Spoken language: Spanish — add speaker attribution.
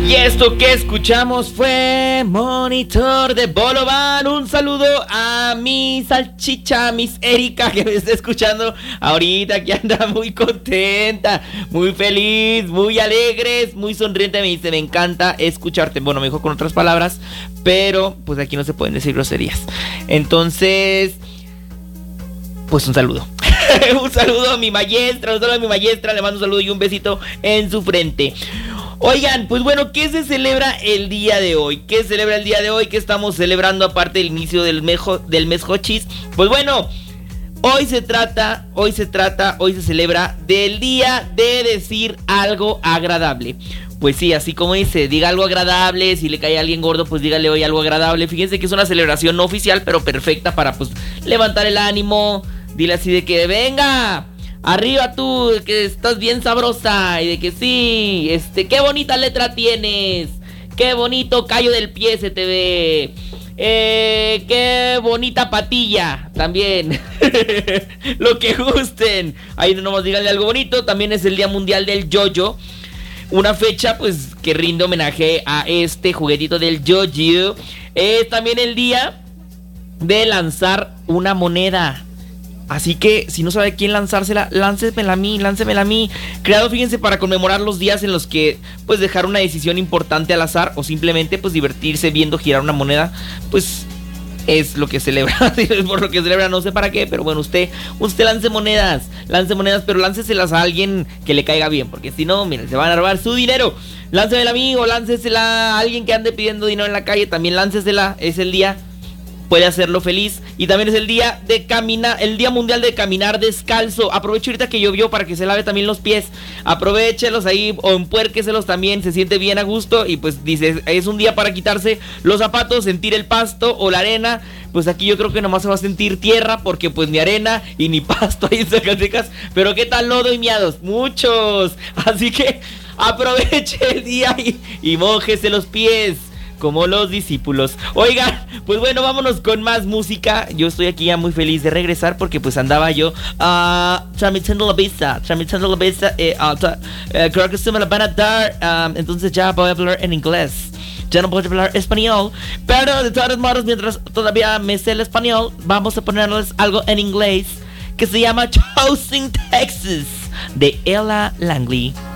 Speaker 1: Y esto que escuchamos fue Monitor de Bolovan. Un saludo a mi salchicha, Miss Erika, que me está escuchando ahorita, que anda muy contenta, muy feliz, muy alegre, muy sonriente. Me dice, me encanta escucharte. Bueno, me dijo con otras palabras, pero pues aquí no se pueden decir groserías. Entonces, pues un saludo. Un saludo a mi maestra, le mando un saludo y un besito en su frente. Oigan, pues bueno, ¿qué se celebra el día de hoy? ¿Qué celebra el día de hoy? ¿Qué estamos celebrando aparte del inicio del mes Jochis? Pues bueno, hoy se celebra del día de decir algo agradable. Pues sí, así como dice, diga algo agradable. Si le cae a alguien gordo, pues dígale hoy algo agradable. Fíjense que es una celebración no oficial, pero perfecta para pues levantar el ánimo. Dile así de que venga, arriba tú, que estás bien sabrosa. Y de que sí, qué bonita letra tienes, qué bonito callo del pie se te ve, qué bonita patilla también. Lo que gusten. Ahí nomás díganle algo bonito. También es el Día Mundial del Yo-Yo, una fecha pues que rinde homenaje a este juguetito del yo-yo. También el día de lanzar una moneda. Así que si no sabe quién lanzársela, láncemela a mí. Creado, fíjense, para conmemorar los días en los que pues dejar una decisión importante al azar o simplemente pues divertirse viendo girar una moneda, pues es lo que celebra. Por lo que celebra, no sé para qué, pero bueno, usted lance monedas, pero lánceselas a alguien que le caiga bien, porque si no, miren, se van a robar su dinero. Láncemela a mí o láncesela a alguien que ande pidiendo dinero en la calle, también láncesela, es el día. Puede hacerlo feliz. Y también es el día de caminar, el Día Mundial de Caminar Descalzo. Aproveche ahorita que llovió para que se lave también los pies. Aprovéchelos ahí o empuérqueselos también. Se siente bien a gusto. Y pues dice, es un día para quitarse los zapatos, sentir el pasto o la arena. Pues aquí yo creo que nomás se va a sentir tierra, porque pues ni arena y ni pasto ahí en Zacatecas. Pero qué tal lodo y miados, muchos. Así que aproveche el día y mójese los pies como los discípulos. Oigan, pues bueno, vámonos con más música. Yo estoy aquí ya muy feliz de regresar, porque pues andaba yo tramitando la visa. Creo que se me la van a dar, entonces ya voy a hablar en inglés. Ya no puedo hablar español, pero de todos modos, mientras todavía me sé el español, vamos a ponerles algo en inglés que se llama Choosing Texas, de Ella Langley.